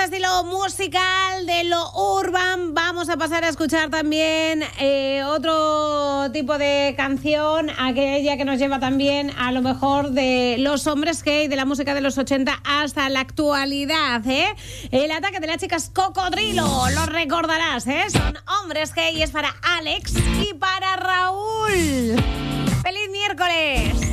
estilo musical, de lo urban, vamos a pasar a escuchar también otro tipo de canción, aquella que nos lleva también a lo mejor de los hombres gay, de la música de los 80 hasta la actualidad, ¿eh? El ataque de las chicas Cocodrilo, lo recordarás, ¿eh? Son hombres gay y es para Alex y para Raúl. ¡Feliz miércoles!